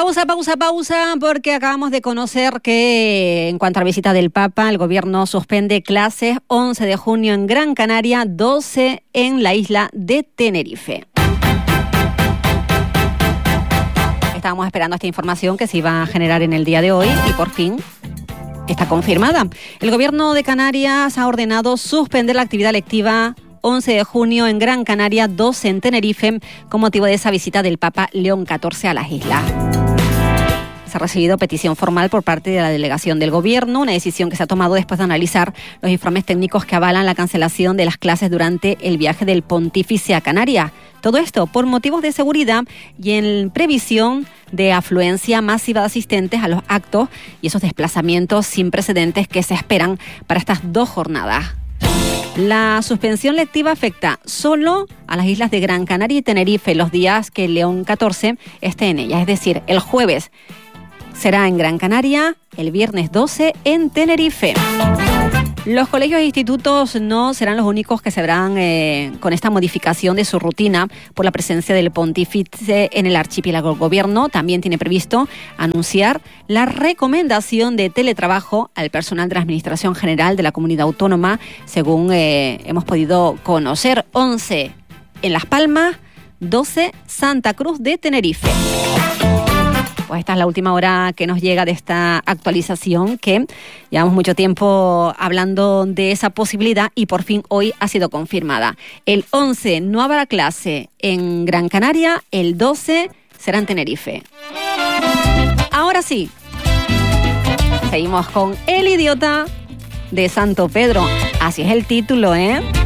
Pausa, porque acabamos de conocer que en cuanto a la visita del Papa, el gobierno suspende clases 11 de junio en Gran Canaria, 12 en la isla de Tenerife. Estábamos esperando esta información que se iba a generar en el día de hoy y por fin está confirmada. El gobierno de Canarias ha ordenado suspender la actividad lectiva 11 de junio en Gran Canaria, 12 en Tenerife, con motivo de esa visita del Papa León XIV a las islas. Se ha recibido petición formal por parte de la delegación del gobierno, una decisión que se ha tomado después de analizar los informes técnicos que avalan la cancelación de las clases durante el viaje del pontífice a Canarias. Todo esto por motivos de seguridad y en previsión de afluencia masiva de asistentes a los actos y esos desplazamientos sin precedentes que se esperan para estas 2 jornadas. La suspensión lectiva afecta solo a las islas de Gran Canaria y Tenerife los días que León XIV esté en ellas, es decir, el jueves será en Gran Canaria, el viernes 12 en Tenerife. Los colegios e institutos no serán los únicos que se verán con esta modificación de su rutina por la presencia del pontífice en el archipiélago. El gobierno también tiene previsto anunciar la recomendación de teletrabajo al personal de la Administración General de la Comunidad Autónoma, según hemos podido conocer. 11 en Las Palmas, 12 Santa Cruz de Tenerife. Pues esta es la última hora que nos llega de esta actualización, que llevamos mucho tiempo hablando de esa posibilidad y por fin hoy ha sido confirmada. El 11 no habrá clase en Gran Canaria, el 12 será en Tenerife. Ahora sí, seguimos con El idiota de Santo Pedro. Así es el título, ¿eh?